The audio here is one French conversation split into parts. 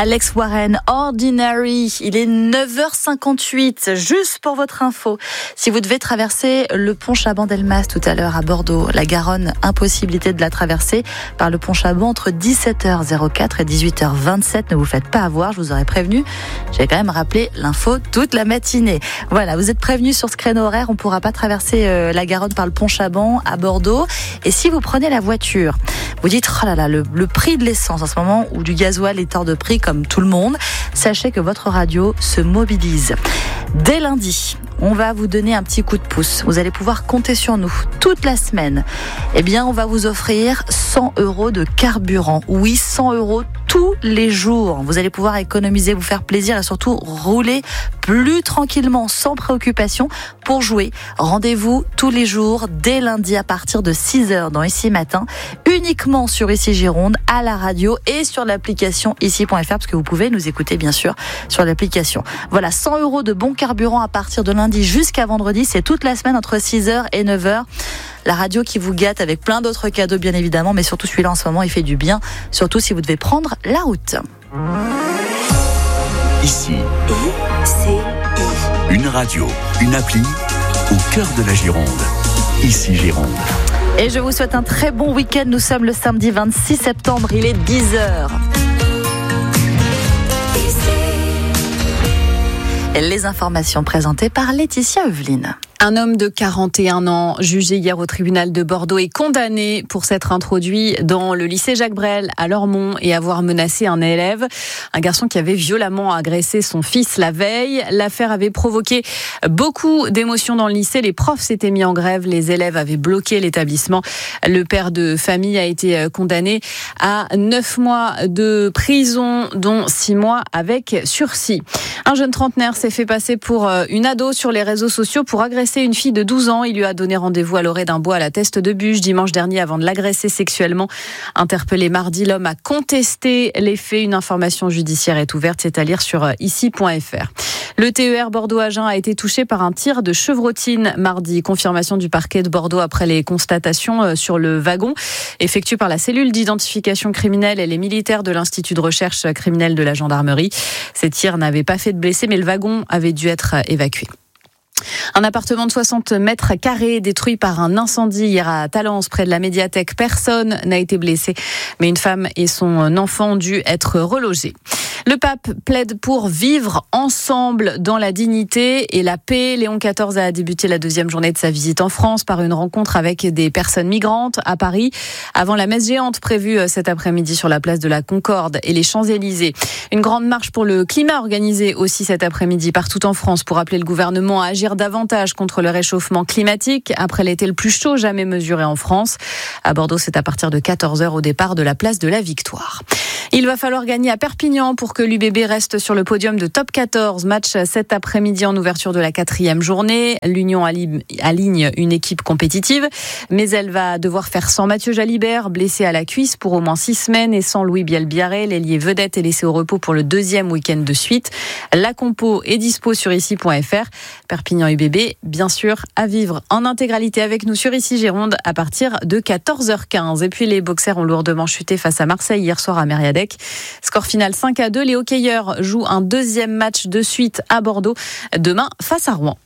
Alex Warren, Ordinary. Il est 9h58, juste pour votre info. Si vous devez traverser le pont Chaban-Delmas tout à l'heure à Bordeaux, la Garonne, impossibilité de la traverser par le pont Chaban entre 17h04 et 18h27. Ne vous faites pas avoir, je vous aurais prévenu. J'ai quand même rappelé l'info toute la matinée. Voilà, vous êtes prévenus sur ce créneau horaire. On ne pourra pas traverser la Garonne par le pont Chaban à Bordeaux. Et si vous prenez la voiture, vous dites, oh là là, le prix de l'essence en ce moment, ou du gasoil est hors de prix comme tout le monde, sachez que votre radio se mobilise. Dès lundi, on va vous donner un petit coup de pouce. Vous allez pouvoir compter sur nous toute la semaine. Eh bien, on va vous offrir 100 € de carburant. Oui, 100 € tous les jours. Vous allez pouvoir économiser, vous faire plaisir et surtout rouler plus tranquillement, sans préoccupation pour jouer. Rendez-vous tous les jours, dès lundi à partir de 6h dans Ici Matin, uniquement sur Ici Gironde, à la radio et sur l'application ici.fr, parce que vous pouvez nous écouter bien sûr sur l'application. Voilà, 100 € de bon carburant à partir de lundi jusqu'à vendredi. C'est toute la semaine entre 6h et 9h. La radio qui vous gâte avec plein d'autres cadeaux bien évidemment, mais surtout celui-là en ce moment il fait du bien, surtout si vous devez prendre la route. Ici, une radio, une appli au cœur de la Gironde. Ici Gironde. Et je vous souhaite un très bon week-end. Nous sommes le samedi 26 septembre, il est 10h. Les informations présentées par Laetitia Eveline. Un homme de 41 ans, jugé hier au tribunal de Bordeaux, est condamné pour s'être introduit dans le lycée Jacques Brel à Lormont et avoir menacé un élève. Un garçon qui avait violemment agressé son fils la veille. L'affaire avait provoqué beaucoup d'émotions dans le lycée. Les profs s'étaient mis en grève, les élèves avaient bloqué l'établissement. Le père de famille a été condamné à 9 mois de prison, dont 6 mois avec sursis. Un jeune trentenaire s'est fait passer pour une ado sur les réseaux sociaux pour agresser une fille de 12 ans. Il lui a donné rendez-vous à l'orée d'un bois à la Teste de Buge dimanche dernier avant de l'agresser sexuellement. Interpellé mardi, l'homme a contesté les faits. Une information judiciaire est ouverte, c'est à lire sur ici.fr. Le TER Bordeaux-Agen a été touché par un tir de chevrotine mardi. Confirmation du parquet de Bordeaux après les constatations sur le wagon effectuées par la cellule d'identification criminelle et les militaires de l'Institut de recherche criminelle de la gendarmerie. Ces tirs n'avaient pas fait de blessés, mais le wagon avait dû être évacué. Un appartement de 60 mètres carrés détruit par un incendie hier à Talence, près de la médiathèque. Personne n'a été blessé, mais une femme et son enfant ont dû être relogés. Le pape plaide pour vivre ensemble dans la dignité et la paix. Léon XIV a débuté la deuxième journée de sa visite en France par une rencontre avec des personnes migrantes à Paris, avant la messe géante prévue cet après-midi sur la place de la Concorde et les Champs-Élysées. Une grande marche pour le climat organisée aussi cet après-midi partout en France pour appeler le gouvernement à agir davantage contre le réchauffement climatique après l'été le plus chaud jamais mesuré en France. À Bordeaux, c'est à partir de 14h au départ de la place de la Victoire. Il va falloir gagner à Perpignan pour que l'UBB reste sur le podium de top 14. Match cet après-midi en ouverture de la 4e journée. L'Union aligne une équipe compétitive, mais elle va devoir faire sans Mathieu Jalibert, blessé à la cuisse pour au moins 6 semaines, et sans Louis Bielbiarré, l'ailier vedette est laissé au repos pour le 2e week-end de suite. La compo est dispo sur ici.fr. Perpignan UBB, bien sûr, à vivre en intégralité avec nous sur Ici Gironde à partir de 14h15. Et puis les boxers ont lourdement chuté face à Marseille hier soir à Mériadec. Score final 5-2. Les hockeyeurs jouent un 2e match de suite à Bordeaux demain face à Rouen.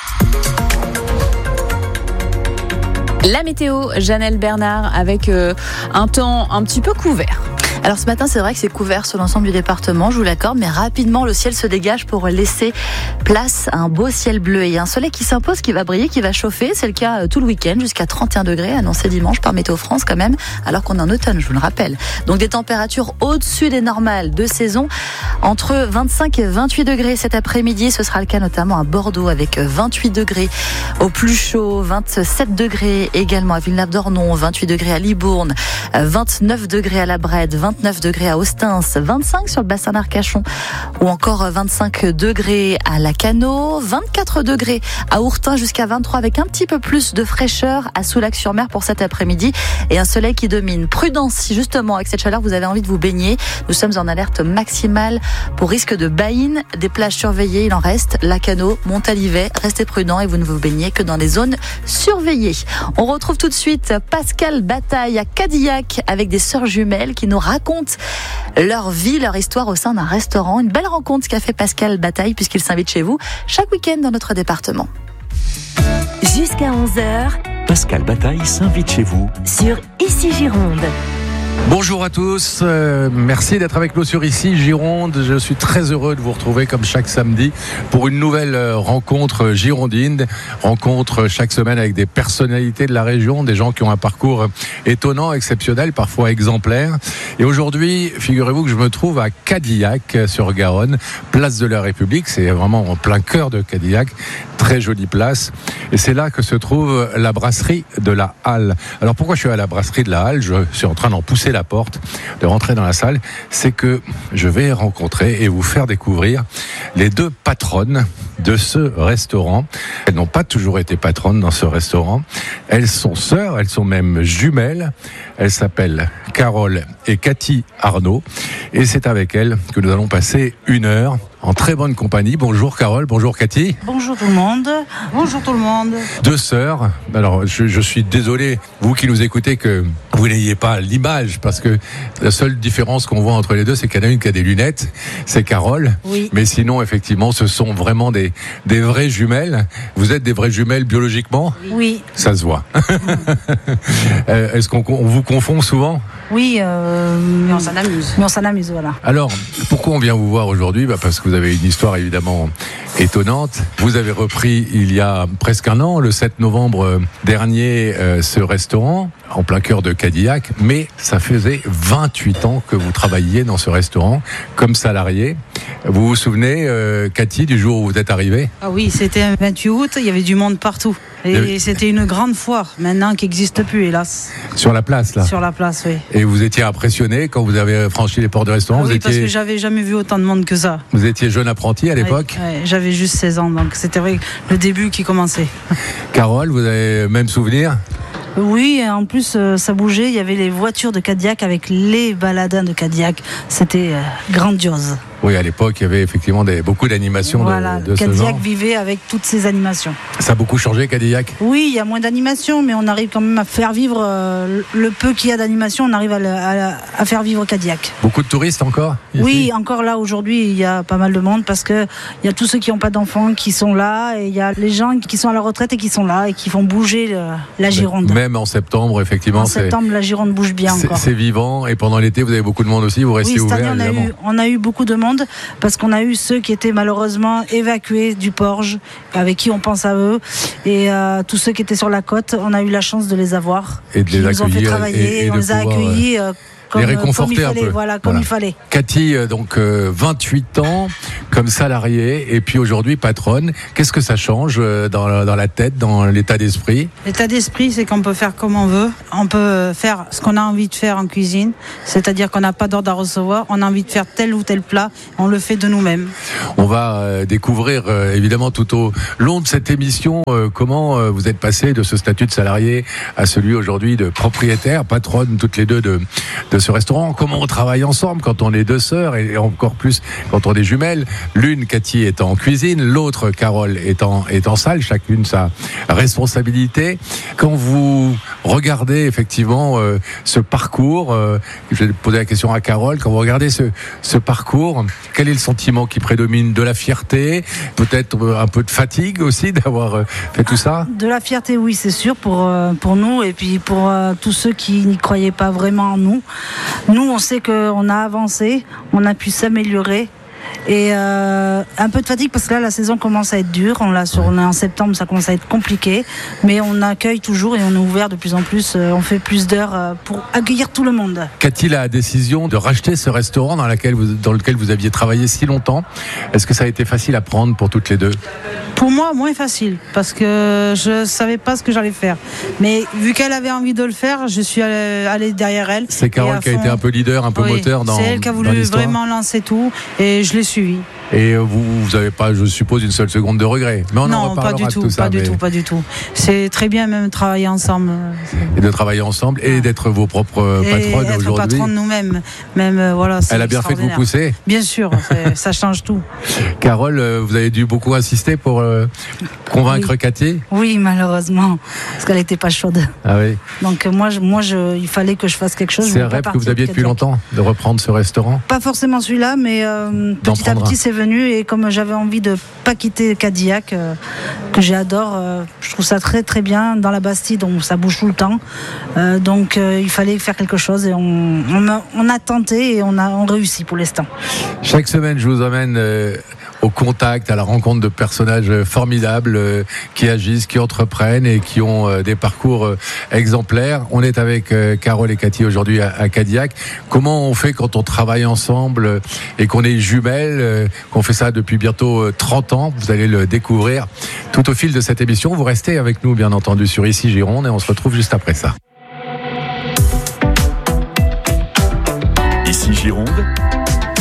La météo, Janelle Bernard, avec un temps un petit peu couvert. Alors ce matin, c'est vrai que c'est couvert sur l'ensemble du département, je vous l'accorde, mais rapidement, le ciel se dégage pour laisser place à un beau ciel bleu et un soleil qui s'impose, qui va briller, qui va chauffer. C'est le cas tout le week-end, jusqu'à 31 degrés, annoncé dimanche par Météo France quand même, alors qu'on est en automne, je vous le rappelle. Donc des températures au-dessus des normales de saison, entre 25 et 28 degrés cet après-midi. Ce sera le cas notamment à Bordeaux avec 28 degrés au plus chaud, 27 degrés également à Villeneuve-d'Ornon, 28 degrés à Libourne, 29 degrés à La Brède, 29 degrés à Ostens, 25 sur le bassin d'Arcachon ou encore 25 degrés à Lacanau, 24 degrés à Ourtin jusqu'à 23 avec un petit peu plus de fraîcheur à Soulac-sur-Mer pour cet après-midi et un soleil qui domine. Prudence si justement avec cette chaleur vous avez envie de vous baigner. Nous sommes en alerte maximale pour risque de baïne, des plages surveillées, il en reste, Lacanau, Montalivet, restez prudents et vous ne vous baignez que dans les zones surveillées. On retrouve tout de suite Pascal Bataille à Cadillac avec des sœurs jumelles qui nous racontent racontent leur vie, leur histoire au sein d'un restaurant. Une belle rencontre qu'a fait Pascal Bataille puisqu'il s'invite chez vous chaque week-end dans notre département. Jusqu'à 11h, Pascal Bataille s'invite chez vous sur Ici Gironde. Bonjour à tous, merci d'être avec nous sur Ici Gironde. Je suis très heureux de vous retrouver comme chaque samedi pour une nouvelle rencontre girondine. Rencontre chaque semaine avec des personnalités de la région, des gens qui ont un parcours étonnant, exceptionnel, parfois exemplaire. Et aujourd'hui, figurez-vous que je me trouve à Cadillac-sur-Garonne, place de la République. C'est vraiment en plein cœur de Cadillac, très jolie place. Et c'est là que se trouve la brasserie de la Halle. Alors pourquoi je suis à la brasserie de la Halle ? Je suis en train d'en pousser la porte, de rentrer dans la salle. C'est que je vais rencontrer et vous faire découvrir les deux patronnes de ce restaurant. Elles n'ont pas toujours été patronnes dans ce restaurant. Elles sont sœurs, elles sont même jumelles. Elles s'appellent Carole et Cathy Arnaud. Et c'est avec elles que nous allons passer une heure en très bonne compagnie. Bonjour Carole, bonjour Cathy. Bonjour tout le monde. Bonjour tout le monde. Deux sœurs. Alors je suis désolé, vous qui nous écoutez, que vous n'ayez pas l'image, parce que la seule différence qu'on voit entre les deux, c'est qu'il y en a une qui a des lunettes, c'est Carole. Oui. Mais sinon, effectivement, ce sont vraiment des vraies jumelles. Vous êtes des vraies jumelles biologiquement ? Oui. Ça se voit. Est-ce qu'on vous confond souvent ? Oui, mais on s'en amuse. Mais on s'en amuse, voilà. Alors, pourquoi on vient vous voir aujourd'hui ? Parce que vous avez une histoire évidemment étonnante. Vous avez repris il y a presque un an, le 7 novembre dernier, ce restaurant en plein cœur de Cadillac. Mais ça faisait 28 ans que vous travailliez dans ce restaurant comme salarié. Vous vous souvenez, Cathy, du jour où vous êtes arrivée ? Ah oui, c'était un 28 août, il y avait du monde partout. Et c'était une grande foire, maintenant qui n'existe plus, hélas. Sur la place, là ? Sur la place, oui. Et vous étiez impressionné quand vous avez franchi les portes du restaurant ? Oui, parce que j'avais jamais vu autant de monde que ça. Vous étiez jeune apprenti à l'époque ? Oui, j'avais juste 16 ans, donc c'était vrai le début qui commençait. Carole, vous avez le même souvenir ? Oui, en plus ça bougeait, il y avait les voitures de Cadillac avec les baladins de Cadillac. C'était grandiose. Oui, à l'époque, il y avait effectivement beaucoup d'animations voilà, de ce genre. Cadillac vivait avec toutes ces animations. Ça a beaucoup changé, Cadillac ? Oui, il y a moins d'animations, mais on arrive quand même à faire vivre le peu qu'il y a d'animation, on arrive à faire vivre Cadillac. Beaucoup de touristes encore ici ? Oui, encore là, aujourd'hui, il y a pas mal de monde parce qu'il y a tous ceux qui n'ont pas d'enfants qui sont là, et il y a les gens qui sont à la retraite et qui sont là et qui font bouger la Gironde. Même en septembre, effectivement. En septembre, la Gironde bouge bien encore. C'est vivant, et pendant l'été, vous avez beaucoup de monde aussi, vous restez ouvert, évidemment. On a eu beaucoup de monde parce qu'on a eu ceux qui étaient malheureusement évacués du Porge, avec qui on pense à eux, et tous ceux qui étaient sur la côte, on a eu la chance de les avoir. Et de les accueillir. Nous ont fait travailler, et on les a accueillis comme il fallait, comme il fallait. Cathy, donc 28 ans comme salariée, et puis aujourd'hui patronne. Qu'est-ce que ça change dans la tête, dans l'état d'esprit ? L'état d'esprit, c'est qu'on peut faire comme on veut. On peut faire ce qu'on a envie de faire en cuisine, c'est-à-dire qu'on n'a pas d'ordre à recevoir. On a envie de faire tel ou tel plat, on le fait de nous-mêmes. On va découvrir évidemment tout au long de cette émission comment vous êtes passé de ce statut de salarié à celui aujourd'hui de propriétaire, patronne toutes les deux de ce restaurant. Comment on travaille ensemble quand on est deux sœurs, et encore plus quand on est jumelles. L'une, Cathy, est en cuisine, l'autre, Carole, est en salle, chacune sa responsabilité. Quand vous regardez effectivement ce parcours, je vais poser la question à Carole, quand vous regardez ce parcours, quel est le sentiment qui prédomine ? De la fierté, peut-être un peu de fatigue aussi d'avoir fait tout ça ? De la fierté, oui, c'est sûr, pour nous, et puis pour tous ceux qui n'y croyaient pas vraiment en nous. Nous, on sait qu'on a avancé, on a pu s'améliorer. Et un peu de fatigue parce que là la saison commence à être dure, on est en septembre, ça commence à être compliqué, mais on accueille toujours et on est ouvert de plus en plus, on fait plus d'heures pour accueillir tout le monde. Qu'a-t-il la décision de racheter ce restaurant dans lequel vous aviez travaillé si longtemps ? Est-ce que ça a été facile à prendre pour toutes les deux ? Pour moi, moins facile, parce que je savais pas ce que j'allais faire. Mais vu qu'elle avait envie de le faire, je suis allée derrière elle. C'est Carole qui a été un peu leader, un peu moteur dans l'histoire. C'est elle qui a voulu vraiment lancer tout, et je l'ai suivie. Et vous n'avez pas, je suppose, une seule seconde de regret. Mais on en reparlera de tout ça. Pas du tout. C'est très bien même de travailler ensemble. Et de travailler ensemble et d'être vos propres patronnes aujourd'hui. Être patronne nous-mêmes. Voilà, elle a bien fait de vous pousser. Bien sûr, ça change tout. Carole, vous avez dû beaucoup insister pour convaincre Cathy ? Oui, malheureusement, parce qu'elle n'était pas chaude. Ah oui. Donc il fallait que je fasse quelque chose. C'est un rêve que vous aviez depuis longtemps, de reprendre ce restaurant ? Pas forcément celui-là, mais petit à petit c'est venu, et comme j'avais envie de pas quitter Cadillac, que j'adore, je trouve ça très très bien dans la Bastide, donc ça bouge tout le temps. Donc il fallait faire quelque chose, et on a tenté et on réussit pour l'instant. Chaque semaine, je vous emmène au contact, à la rencontre de personnages formidables qui agissent, qui entreprennent et qui ont des parcours exemplaires. On est avec Carole et Cathy aujourd'hui à Cadillac. Comment on fait quand on travaille ensemble et qu'on est jumelles, qu'on fait ça depuis bientôt 30 ans? Vous allez le découvrir tout au fil de cette émission. Vous restez avec nous, bien entendu, sur Ici Gironde, et on se retrouve juste après ça. Ici Gironde,